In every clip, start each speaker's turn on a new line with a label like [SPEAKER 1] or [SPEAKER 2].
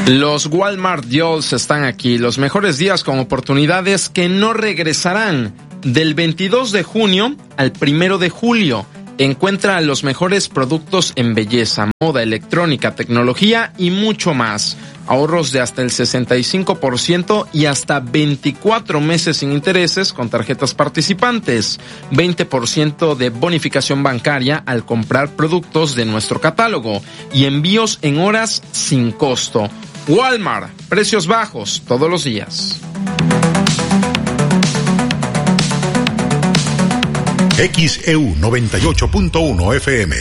[SPEAKER 1] Los Walmart Deals están aquí, los mejores días con oportunidades que no regresarán. Del 22 de junio al 1 de julio, encuentra los mejores productos en belleza, moda, electrónica, tecnología y mucho más. Ahorros de hasta el 65% y hasta 24 meses sin intereses con tarjetas participantes. 20% de bonificación bancaria al comprar productos de nuestro catálogo y envíos en horas sin costo. Walmart, precios bajos todos los días.
[SPEAKER 2] XEU 98.1 FM.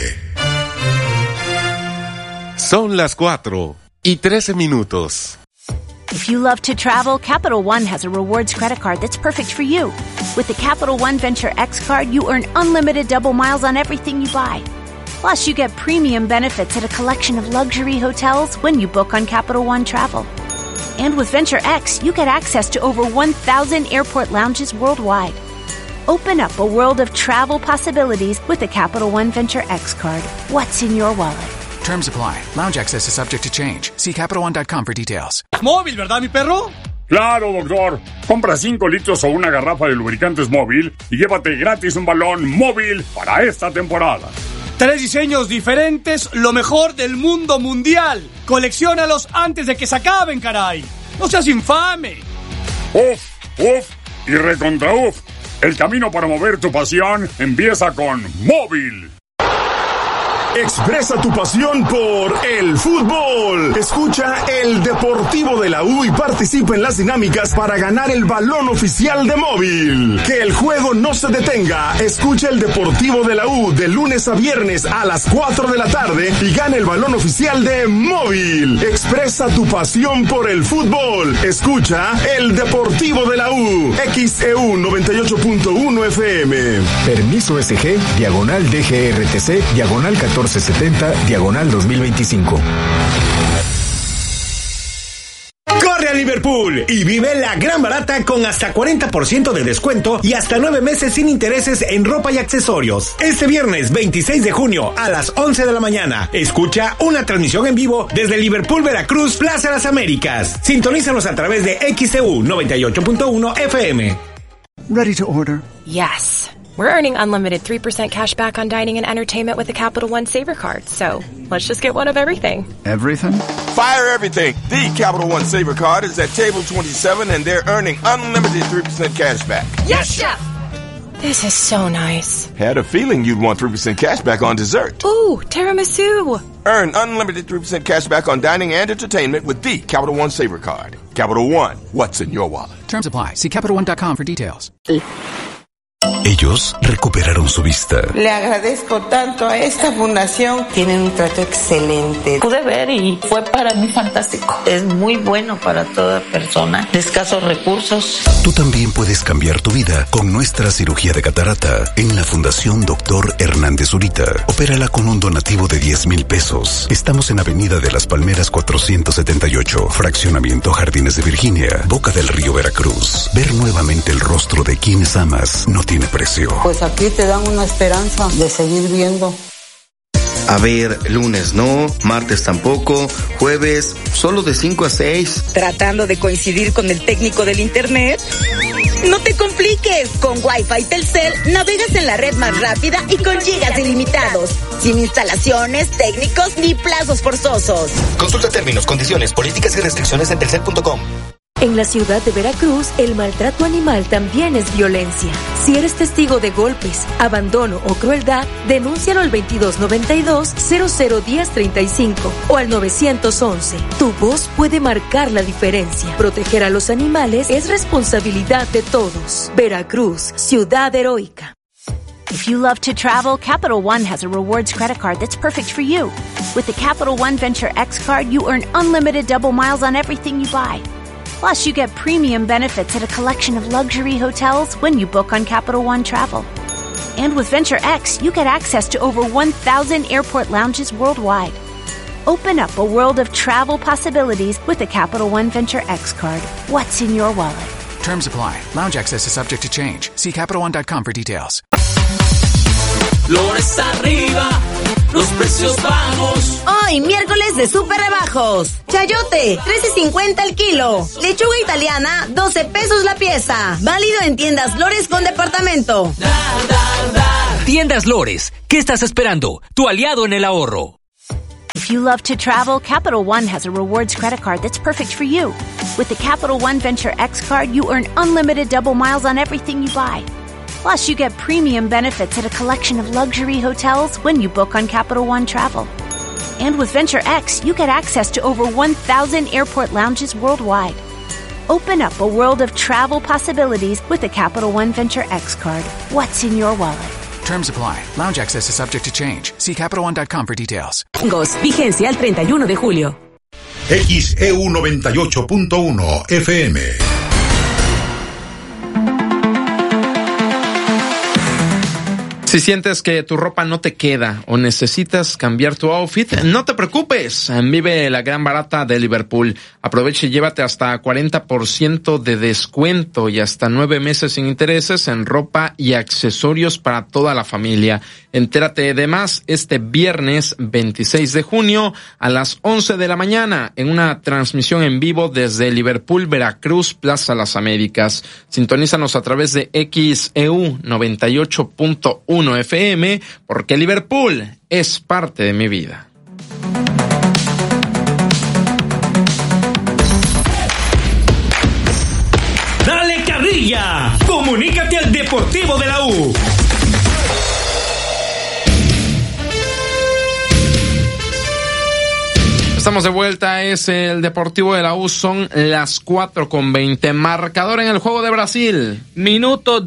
[SPEAKER 3] Son las 4:13.
[SPEAKER 4] If you love to travel, Capital One has a rewards credit card that's perfect for you. With the Capital One Venture X card, you earn unlimited double miles on everything you buy. Plus, you get premium benefits at a collection of luxury hotels when you book on Capital One Travel. And with Venture X, you get access to over 1,000 airport lounges worldwide. Open up a world of travel possibilities with the Capital One Venture X card. What's in your wallet?
[SPEAKER 5] Terms apply. Lounge access is subject to change. See CapitalOne.com for details.
[SPEAKER 6] Móvil, ¿verdad, mi perro?
[SPEAKER 7] Claro, doctor. Compra 5 litros o una garrafa de lubricantes Móvil y llévate gratis un balón Móvil para esta temporada.
[SPEAKER 6] 3 diseños diferentes, lo mejor del mundo mundial. Colecciónalos antes de que se acaben, caray. No seas infame.
[SPEAKER 7] Uf y recontra uf. El camino para mover tu pasión empieza con Móvil.
[SPEAKER 2] Expresa tu pasión por el fútbol. Escucha el Deportivo de la U y participa en las dinámicas para ganar el balón oficial de Móvil. Que el juego no se detenga. Escucha el Deportivo de la U de lunes a viernes a las 4 de la tarde y gana el balón oficial de Móvil. Expresa tu pasión por el fútbol. Escucha el Deportivo de la U. XEU 98.1 FM.
[SPEAKER 8] Permiso SG, diagonal DGRTC, diagonal 1470, diagonal 2025.
[SPEAKER 9] Corre a Liverpool y vive la gran barata con hasta 40% de descuento y hasta 9 meses sin intereses en ropa y accesorios. Este viernes 26 de junio a las 11 de la mañana, escucha una transmisión en vivo desde Liverpool, Veracruz, Plaza Las Américas. Sintonízanos a través de XEU 98.1 FM.
[SPEAKER 10] Ready to order?
[SPEAKER 11] Yes. We're earning unlimited 3% cash back on dining and entertainment with the Capital One Saver Card. So, let's just get one of everything.
[SPEAKER 10] Everything?
[SPEAKER 3] Fire everything. The Capital One Saver Card is at table 27 and they're earning unlimited 3% cash back.
[SPEAKER 11] Yes, Chef! This is so nice.
[SPEAKER 3] Had a feeling you'd want 3% cash back on dessert.
[SPEAKER 11] Ooh, tiramisu.
[SPEAKER 3] Earn unlimited 3% cash back on dining and entertainment with the Capital One Saver Card. Capital One, what's in your wallet?
[SPEAKER 5] Terms apply. See CapitalOne.com for details.
[SPEAKER 2] Ellos recuperaron su vista.
[SPEAKER 12] Le agradezco tanto a esta fundación. Tienen un trato excelente. Pude ver y fue para mí fantástico. Es muy bueno para toda persona de escasos recursos.
[SPEAKER 2] Tú también puedes cambiar tu vida con nuestra cirugía de catarata en la Fundación Dr. Hernández Zurita. Opérala con un donativo de 10,000 pesos. Estamos en Avenida de las Palmeras 478, Fraccionamiento Jardines de Virginia, Boca del Río, Veracruz. Ver nuevamente el rostro de quienes amas no tiene precio.
[SPEAKER 12] Pues aquí te dan una esperanza de seguir viendo.
[SPEAKER 13] A ver, lunes no, martes tampoco, jueves solo de 5 a 6.
[SPEAKER 14] ¿Tratando de coincidir con el técnico del internet? No te compliques, con Wi-Fi Telcel navegas en la red más rápida y con gigas ilimitados, sin instalaciones, técnicos ni plazos forzosos.
[SPEAKER 15] Consulta términos, condiciones, políticas y restricciones en telcel.com.
[SPEAKER 16] En la ciudad de Veracruz, el maltrato animal también es violencia. Si eres testigo de golpes, abandono o crueldad, denúncialo al 2292-001035 o al 911. Tu voz puede marcar la diferencia. Proteger a los animales es responsabilidad de todos. Veracruz, ciudad heroica.
[SPEAKER 4] If you love to travel, Capital One has a rewards credit card that's perfect for you. With the Capital One Venture X card, you earn unlimited double miles on everything you buy. Plus, you get premium benefits at a collection of luxury hotels when you book on Capital One Travel. And with Venture X, you get access to over 1,000 airport lounges worldwide. Open up a world of travel possibilities with the Capital One Venture X card. What's in your wallet?
[SPEAKER 5] Terms apply. Lounge access is subject to change. See CapitalOne.com for details.
[SPEAKER 17] Lores arriba, los precios bajos.
[SPEAKER 14] Hoy, miércoles de super rebajos. Chayote, 13.50 el kilo. Lechuga italiana, 12 pesos la pieza. Válido en tiendas Lores con departamento.
[SPEAKER 18] Tiendas Lores, ¿qué estás esperando? Tu aliado en el ahorro.
[SPEAKER 4] If you love to travel, Capital One has a rewards credit card that's perfect for you. With the Capital One Venture X card, you earn unlimited double miles on everything you buy. Plus, you get premium benefits at a collection of luxury hotels when you book on Capital One Travel. And with Venture X, you get access to over 1,000 airport lounges worldwide. Open up a world of travel possibilities with the Capital One Venture X card. What's in your wallet?
[SPEAKER 5] Terms apply. Lounge access is subject to change. See CapitalOne.com for details.
[SPEAKER 16] Vigencia al 31 de julio.
[SPEAKER 19] XEU 98.1 FM.
[SPEAKER 1] Si sientes que tu ropa no te queda o necesitas cambiar tu outfit, no te preocupes. Vive la gran barata de Liverpool. Aprovecha y llévate hasta 40% de descuento y hasta 9 meses sin intereses en ropa y accesorios para toda la familia. Entérate de más este viernes 26 de junio a las 11 de la mañana en una transmisión en vivo desde Liverpool, Veracruz, Plaza Las Américas. Sintonízanos a través de XEU 98.1 FM, porque Liverpool es parte de mi vida.
[SPEAKER 9] ¡Dale carrilla! ¡Comunícate al Deportivo de la U!
[SPEAKER 1] Estamos de vuelta, es el Deportivo de la U, son las 4:20. Marcador en el juego de Brasil.
[SPEAKER 20] Minuto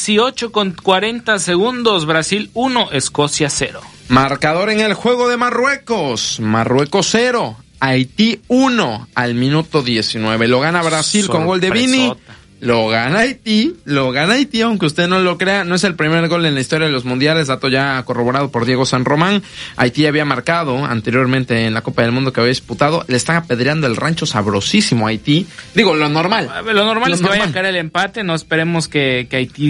[SPEAKER 20] 18:40, Brasil 1, Escocia 0.
[SPEAKER 1] Marcador en el juego de Marruecos, Marruecos 0, Haití 1 al minuto 19. Lo gana Brasil con gol de Vini. Lo gana Haití, aunque usted no lo crea, no es el primer gol en la historia de los mundiales, dato ya corroborado por Diego San Román. Haití había marcado anteriormente en la Copa del Mundo que había disputado, le están apedreando el rancho sabrosísimo a Haití. Digo, lo normal
[SPEAKER 20] es que vaya a caer el empate, no esperemos que Haití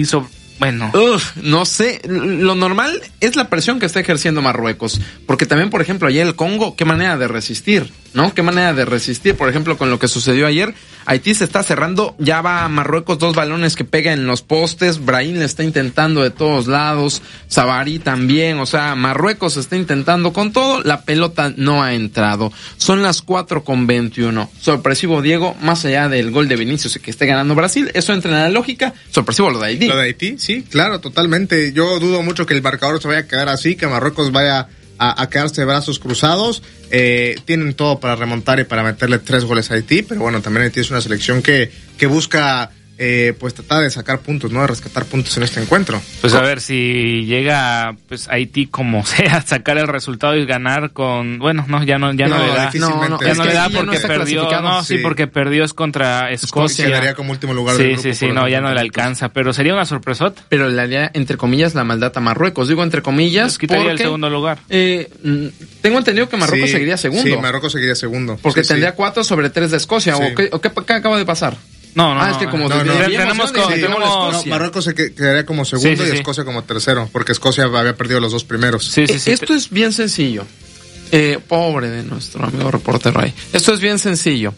[SPEAKER 1] no sé, lo normal es la presión que está ejerciendo Marruecos, porque también, por ejemplo, ayer el Congo, qué manera de resistir, ¿no? Qué manera de resistir, por ejemplo, con lo que sucedió ayer. Haití se está cerrando, ya va a Marruecos 2 balones que pega en los postes, Brahim le está intentando de todos lados, Sabari también, o sea, Marruecos está intentando con todo, la pelota no ha entrado. Son las 4:21. Sorpresivo, Diego, más allá del gol de Vinicius y que esté ganando Brasil, eso entra en la lógica, sorpresivo lo de Haití.
[SPEAKER 21] Lo de Haití, sí, claro, totalmente. Yo dudo mucho que el marcador se vaya a quedar así, que Marruecos vaya a quedarse de brazos cruzados. Tienen todo para remontar y para meterle 3 goles a Haití, pero bueno, también Haití es una selección que busca pues tratar de sacar puntos, ¿no? De rescatar puntos en este encuentro.
[SPEAKER 20] Pues a ver si llega pues Haití como sea, sacar el resultado y ganar con, bueno, ya no le da. Ya no le da porque perdió, porque perdió es contra Escocia.
[SPEAKER 21] Quedaría como último lugar del grupo.
[SPEAKER 20] Sí, ya no le alcanza, pero sería una sorpresota.
[SPEAKER 1] Pero le haría, entre comillas, la maldad a Marruecos. Digo entre comillas,
[SPEAKER 20] les quitaría el segundo lugar.
[SPEAKER 1] Tengo entendido que Marruecos seguiría segundo.
[SPEAKER 21] Sí, Marruecos seguiría segundo.
[SPEAKER 1] Porque tendría 4 sobre 3 de Escocia.
[SPEAKER 21] Sí.
[SPEAKER 1] ¿O qué acaba de pasar?
[SPEAKER 21] Es que como Marruecos se quedaría como segundo y Escocia como tercero, porque Escocia había perdido los 2 primeros.
[SPEAKER 1] Esto es bien sencillo. Pobre de nuestro amigo reportero ahí. Esto es bien sencillo.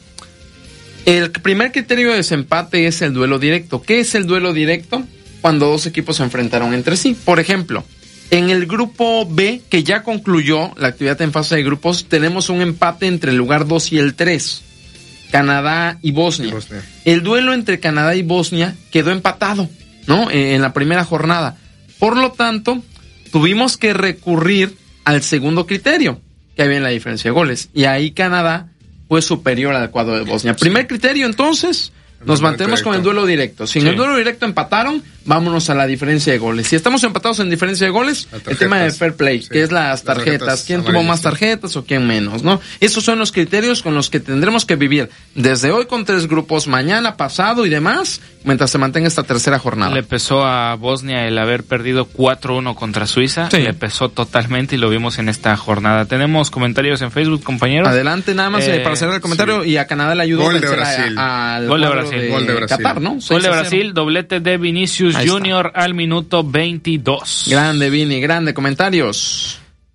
[SPEAKER 1] El primer criterio de desempate es el duelo directo. ¿Qué es el duelo directo? Cuando 2 equipos se enfrentaron entre sí. Por ejemplo, en el grupo B, que ya concluyó la actividad en fase de grupos, tenemos un empate entre el lugar 2 y el 3. Canadá y Bosnia. El duelo entre Canadá y Bosnia quedó empatado, ¿no? En la primera jornada. Por lo tanto, tuvimos que recurrir al segundo criterio, que había en la diferencia de goles. Y ahí Canadá fue superior al cuadro de Bosnia. Primer criterio, entonces, nos mantenemos con el duelo directo. Si en el duelo directo empataron, vámonos a la diferencia de goles. Si estamos empatados en diferencia de goles, el tema de fair play, que es las tarjetas. ¿Quién tuvo más tarjetas o quién menos, no? Esos son los criterios con los que tendremos que vivir desde hoy con 3 grupos, mañana, pasado y demás, mientras se mantenga esta tercera jornada.
[SPEAKER 20] Le pesó a Bosnia el haber perdido 4-1 contra Suiza. Le pesó totalmente y lo vimos en esta jornada. Tenemos comentarios en Facebook, compañeros.
[SPEAKER 1] Adelante, nada más para cerrar el comentario. Y a Canadá le ayudó
[SPEAKER 21] gol
[SPEAKER 1] a
[SPEAKER 21] de Brasil.
[SPEAKER 1] al
[SPEAKER 20] gol de
[SPEAKER 1] cuadro
[SPEAKER 21] Gol de Brasil.
[SPEAKER 1] Qatar, ¿no?
[SPEAKER 20] Gol de Brasil, doblete de Vinicius Junior al minuto 22.
[SPEAKER 1] Grande, Vini, grande. Comentarios.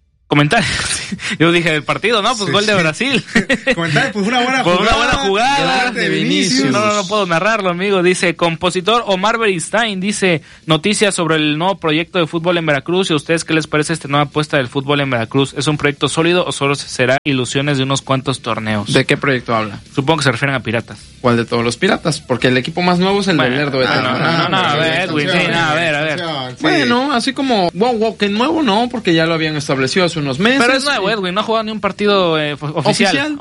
[SPEAKER 20] Yo dije del partido, ¿no? Pues gol de Brasil.
[SPEAKER 21] Comentarios, pues una buena jugada.
[SPEAKER 20] Una buena jugada
[SPEAKER 1] de Vinicius.
[SPEAKER 20] No puedo narrarlo, amigo. Dice, compositor Omar Beristain, dice, noticias sobre el nuevo proyecto de fútbol en Veracruz. ¿Y a ustedes qué les parece esta nueva apuesta del fútbol en Veracruz? ¿Es un proyecto sólido o solo será ilusiones de unos cuantos torneos?
[SPEAKER 1] ¿De qué proyecto habla?
[SPEAKER 20] Supongo que se refieren a Piratas.
[SPEAKER 1] ¿Cuál de todos los Piratas? Porque el equipo más nuevo es el de Lerdo.
[SPEAKER 20] A ver.
[SPEAKER 1] Bueno, así como, wow, que nuevo no, porque ya lo habían establecido hace unos meses.
[SPEAKER 20] Pero es nuevo, Edwin, no ha jugado ni un partido oficial.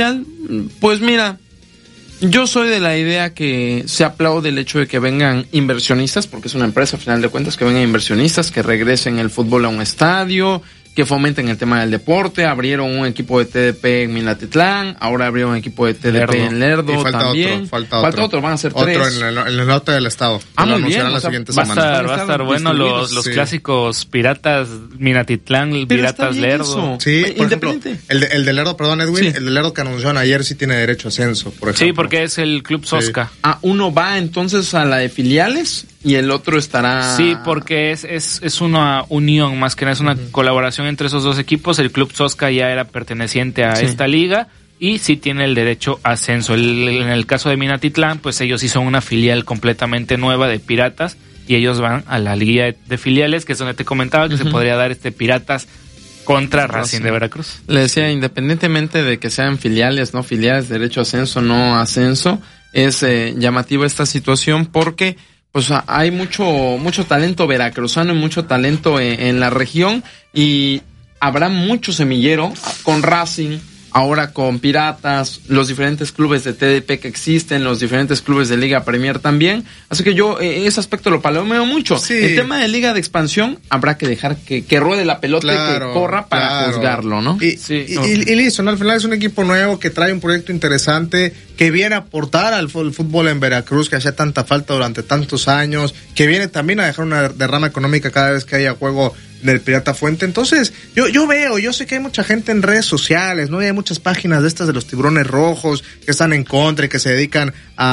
[SPEAKER 1] Pues mira, yo soy de la idea que se aplaude el hecho de que vengan inversionistas, porque es una empresa, a final de cuentas, que vengan inversionistas, que regresen el fútbol a un estadio, que fomenten el tema del deporte. Abrieron un equipo de TDP en Minatitlán, ahora abrieron un equipo de TDP en Lerdo
[SPEAKER 21] y falta
[SPEAKER 1] también.
[SPEAKER 21] Falta
[SPEAKER 1] otro, van a ser tres.
[SPEAKER 21] Otro en el norte del estado.
[SPEAKER 1] Muy bien.
[SPEAKER 21] La siguiente semana.
[SPEAKER 20] Va a estar bueno los clásicos Piratas Minatitlán, Piratas Lerdo.
[SPEAKER 21] Sí, por ejemplo, el de Lerdo, perdón, Edwin, el de Lerdo que anunciaron ayer sí tiene derecho a ascenso, por ejemplo.
[SPEAKER 20] Sí, porque es el Club Sosca.
[SPEAKER 1] Uno va entonces a la de filiales y el otro estará...
[SPEAKER 20] Sí, porque es una unión, más que nada es una colaboración entre esos dos equipos. El Club Sosca ya era perteneciente a esta liga y sí tiene el derecho a ascenso. En el caso de Minatitlán, pues ellos sí son una filial completamente nueva de Piratas y ellos van a la liga de filiales, que es donde te comentaba que se podría dar Piratas contra Racing de Veracruz.
[SPEAKER 1] Le decía, independientemente de que sean filiales, no filiales, derecho a ascenso, no ascenso, es llamativa esta situación porque pues hay mucho talento veracruzano y mucho talento en la región, y habrá mucho semillero con Racing, ahora con Piratas, los diferentes clubes de TDP que existen, los diferentes clubes de Liga Premier también. Así que yo ese aspecto lo palomeo mucho. Sí. El tema de Liga de Expansión habrá que dejar que ruede la pelota y que corra para juzgarlo, ¿no?
[SPEAKER 21] Y listo, ¿no? Al final es un equipo nuevo que trae un proyecto interesante, que viene a aportar al fútbol en Veracruz, que hacía tanta falta durante tantos años, que viene también a dejar una derrama económica cada vez que haya juego del Pirata Fuente. Entonces, yo sé que hay mucha gente en redes sociales, ¿no? Y hay muchas páginas de estas de los tiburones rojos que están en contra y que se dedican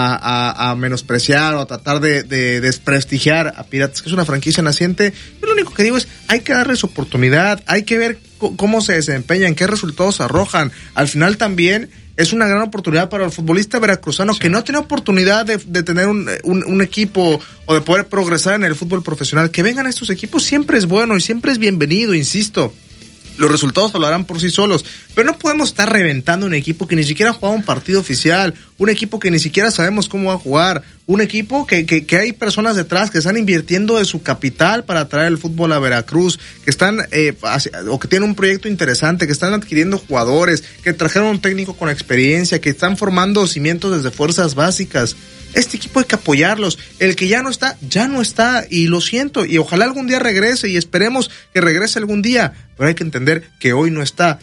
[SPEAKER 21] a menospreciar o a tratar de desprestigiar a Piratas, que es una franquicia naciente. Yo lo único que digo es, hay que darles oportunidad, hay que ver cómo se desempeñan, qué resultados arrojan. Al final también es una gran oportunidad para el futbolista veracruzano que no ha tenido oportunidad de tener un equipo o de poder progresar en el fútbol profesional. Que vengan a estos equipos siempre es bueno y siempre es bienvenido, insisto. Los resultados hablarán por sí solos, pero no podemos estar reventando un equipo que ni siquiera ha jugado un partido oficial, un equipo que ni siquiera sabemos cómo va a jugar, un equipo que hay personas detrás que están invirtiendo de su capital para traer el fútbol a Veracruz, que están o que tienen un proyecto interesante, que están adquiriendo jugadores, que trajeron un técnico con experiencia, que están formando cimientos desde fuerzas básicas. Este equipo hay que apoyarlos. El que ya no está, y lo siento, y ojalá algún día regrese, y esperemos que regrese algún día, pero hay que entender que hoy no está,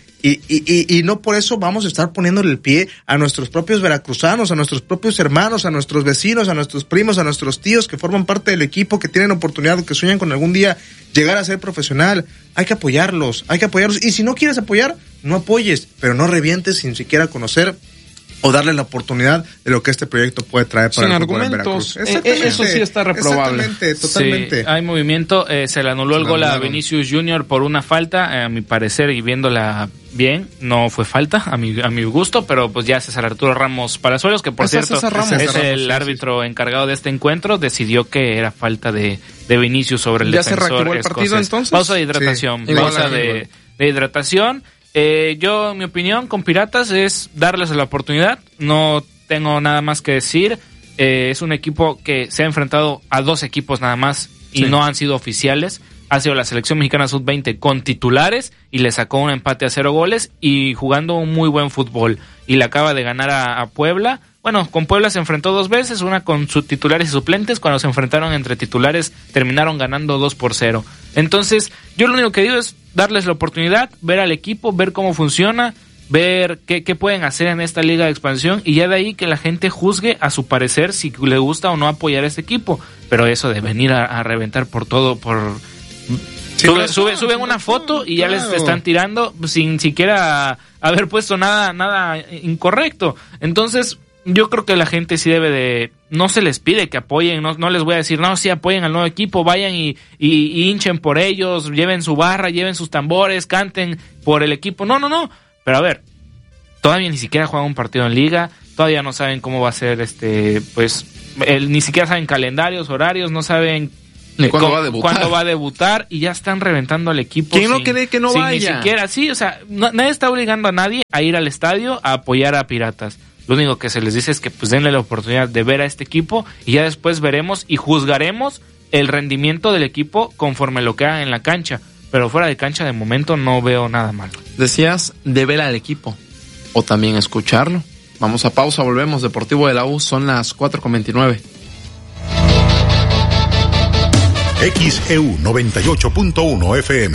[SPEAKER 21] y no por eso vamos a estar poniéndole el pie a nuestros propios veracruzanos, a nuestros propios hermanos, a nuestros vecinos, a nuestros primos, a nuestros tíos que forman parte del equipo, que tienen oportunidad, que sueñan con algún día llegar a ser profesional. Hay que apoyarlos, y si no quieres apoyar, no apoyes, pero no revientes sin siquiera conocer o darle la oportunidad de lo que este proyecto puede traer para el fútbol en Veracruz.
[SPEAKER 1] Eso sí está reprobable.
[SPEAKER 21] Totalmente.
[SPEAKER 20] Sí, hay movimiento, se le anuló el gol a Vinicius Junior por una falta, a mi parecer, y viéndola bien, no fue falta, a mi gusto, pero pues ya César Arturo Ramos Palazuelos, que por cierto es el árbitro encargado de este encuentro, decidió que era falta de Vinicius sobre el defensor.
[SPEAKER 1] ¿Ya se reactivó el partido entonces?
[SPEAKER 20] Pausa de hidratación, de hidratación. Yo, mi opinión con Piratas es darles la oportunidad, no tengo nada más que decir. Es un equipo que se ha enfrentado a dos equipos nada más y no han sido oficiales. Ha sido la selección mexicana sub-20 con titulares y le sacó un empate a 0 goles y jugando un muy buen fútbol. Y le acaba de ganar a Puebla. Bueno, con Puebla se enfrentó dos veces, una con sus titulares y suplentes. Cuando se enfrentaron entre titulares terminaron ganando 2-0. Entonces, yo lo único que digo es darles la oportunidad, ver al equipo, ver cómo funciona, ver qué pueden hacer en esta liga de expansión, y ya de ahí que la gente juzgue a su parecer si le gusta o no apoyar a este equipo. Pero eso de venir a reventar por todo, suben una foto y ya les están tirando sin siquiera haber puesto nada incorrecto. Entonces, yo creo que la gente sí debe de... No se les pide que apoyen, no les voy a decir, no, sí apoyen al nuevo equipo, vayan y hinchen por ellos, lleven su barra, lleven sus tambores, canten por el equipo. No. Pero a ver, todavía ni siquiera juegan un partido en liga, todavía no saben cómo va a ser ni siquiera saben calendarios, horarios, no saben...
[SPEAKER 1] Ni cuándo va a debutar.
[SPEAKER 20] Y ya están reventando al equipo.
[SPEAKER 1] ¿Quién no cree que no vaya?
[SPEAKER 20] Ni siquiera, sí, o sea, nadie está obligando a nadie a ir al estadio a apoyar a Piratas. Lo único que se les dice es que pues denle la oportunidad de ver a este equipo y ya después veremos y juzgaremos el rendimiento del equipo conforme lo que hagan en la cancha. Pero fuera de cancha de momento no veo nada malo.
[SPEAKER 1] Decías de ver al equipo o también escucharlo. Vamos a pausa, volvemos. Deportivo de la U, son las 4:29.
[SPEAKER 19] XEU 98.1 FM.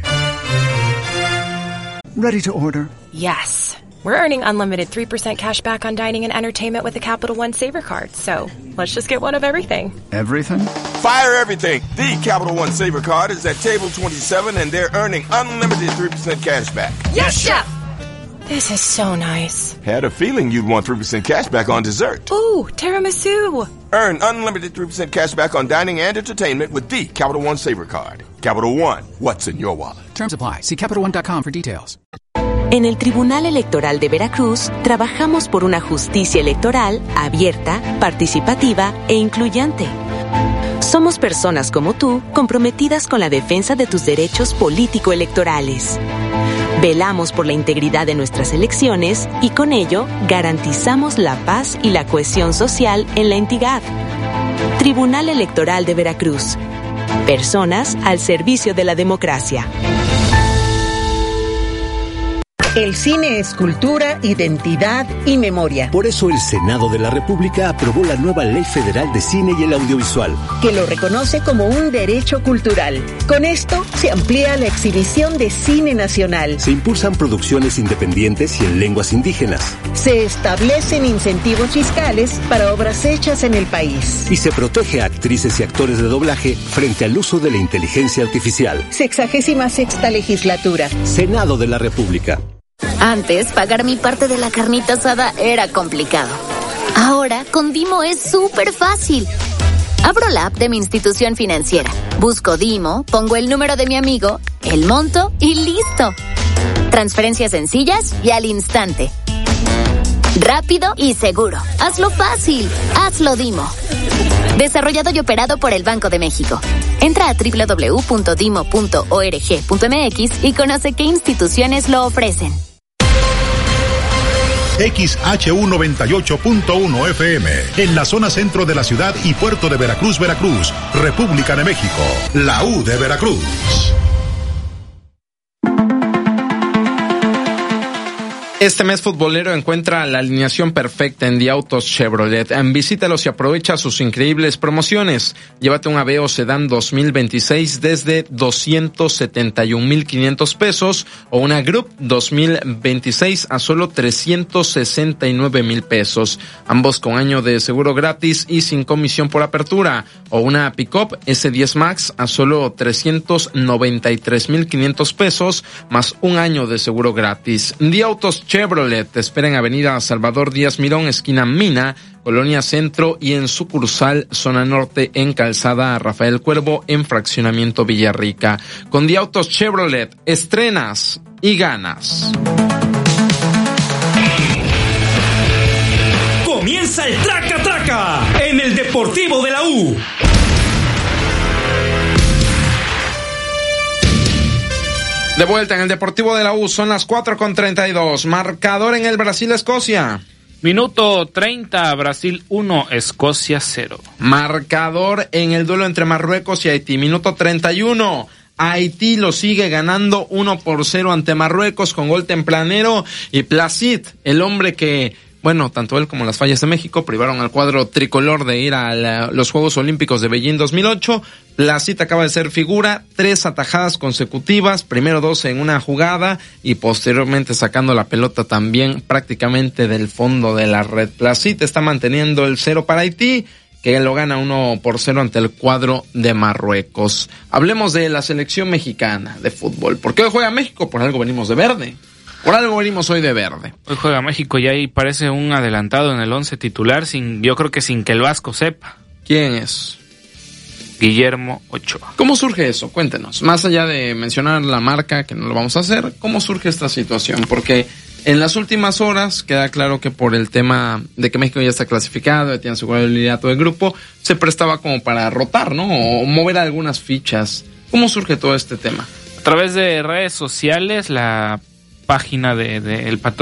[SPEAKER 10] Ready to order.
[SPEAKER 11] Yes. We're earning unlimited 3% cash back on dining and entertainment with the Capital One Saver Card. So let's just get one of everything.
[SPEAKER 10] Everything?
[SPEAKER 3] Fire everything. The Capital One Saver Card is at table 27 and they're earning unlimited 3% cash back.
[SPEAKER 11] Yes, Chef! This is so nice.
[SPEAKER 3] Had a feeling you'd want 3% cash back on dessert.
[SPEAKER 11] Ooh, tiramisu.
[SPEAKER 3] Earn unlimited 3% cash back on dining and entertainment with the Capital One Saver Card. Capital One, what's in your wallet?
[SPEAKER 5] Terms apply. See CapitalOne.com for details.
[SPEAKER 16] En el Tribunal Electoral de Veracruz trabajamos por una justicia electoral abierta, participativa e incluyente. Somos personas como tú comprometidas con la defensa de tus derechos político-electorales. Velamos por la integridad de nuestras elecciones y con ello garantizamos la paz y la cohesión social en la entidad. Tribunal Electoral de Veracruz. Personas al servicio de la democracia.
[SPEAKER 6] El cine es cultura, identidad y memoria.
[SPEAKER 22] Por eso el Senado de la República aprobó la nueva Ley Federal de Cine y el Audiovisual,
[SPEAKER 6] que lo reconoce como un derecho cultural. Con esto se amplía la exhibición de cine nacional.
[SPEAKER 22] Se impulsan producciones independientes y en lenguas indígenas.
[SPEAKER 6] Se establecen incentivos fiscales para obras hechas en el país.
[SPEAKER 22] Y se protege a actrices y actores de doblaje frente al uso de la inteligencia artificial.
[SPEAKER 6] 66ª legislatura.
[SPEAKER 22] Senado de la República.
[SPEAKER 23] Antes, pagar mi parte de la carnita asada era complicado. Ahora, con Dimo es súper fácil. Abro la app de mi institución financiera, busco Dimo, pongo el número de mi amigo, el monto y ¡listo! Transferencias sencillas y al instante. Rápido y seguro. Hazlo fácil. Hazlo Dimo. Desarrollado y operado por el Banco de México. Entra a www.dimo.org.mx y conoce qué instituciones lo ofrecen.
[SPEAKER 19] XHU 98.1 FM, en la zona centro de la ciudad y puerto de Veracruz, Veracruz, República de México, la U de Veracruz.
[SPEAKER 1] Este mes futbolero encuentra la alineación perfecta en The Autos Chevrolet. Visítalos y aprovecha sus increíbles promociones. Llévate un Aveo Sedán 2026 desde 271,500 pesos o una Group 2026 a solo 369,000 pesos. Ambos con año de seguro gratis y sin comisión por apertura. O una Pickup S10 Max a solo 393,500 pesos más un año de seguro gratis. The Autos Chevrolet te espera en Avenida Salvador Díaz Mirón, esquina Mina, Colonia Centro, y en sucursal Zona Norte en Calzada Rafael Cuervo en Fraccionamiento Villarrica. Con The Autos Chevrolet, estrenas y ganas.
[SPEAKER 9] Comienza el Traca Traca en el Deportivo de la U.
[SPEAKER 1] De vuelta en el Deportivo de la U, son las 4:32. Marcador en el Brasil-Escocia.
[SPEAKER 20] Minuto 30, Brasil 1, Escocia 0.
[SPEAKER 1] Marcador en el duelo entre Marruecos y Haití. Minuto 31. Haití lo sigue ganando 1-0 ante Marruecos con gol tempranero. Y Placid, el hombre que, bueno, tanto él como las fallas de México privaron al cuadro tricolor de ir a los Juegos Olímpicos de Beijing 2008. Placid acaba de ser figura, 3 atajadas consecutivas, primero 2 en una jugada y posteriormente sacando la pelota también prácticamente del fondo de la red. Placid está manteniendo el 0 para Haití, que lo gana 1-0 ante el cuadro de Marruecos. Hablemos de la selección mexicana de fútbol. ¿Por qué hoy juega México? Por algo venimos de verde. Por algo venimos hoy de verde.
[SPEAKER 20] Hoy juega México y ahí parece un adelantado en el 11 titular, yo creo que sin que el Vasco sepa.
[SPEAKER 1] ¿Quién es?
[SPEAKER 20] Guillermo Ochoa.
[SPEAKER 1] ¿Cómo surge eso? Cuéntenos. Más allá de mencionar la marca, que no lo vamos a hacer, ¿cómo surge esta situación? Porque en las últimas horas queda claro que por el tema de que México ya está clasificado, ya tiene su liderato del grupo, se prestaba como para rotar, ¿no? O mover algunas fichas. ¿Cómo surge todo este tema?
[SPEAKER 20] A través de redes sociales, la página de el patrocinador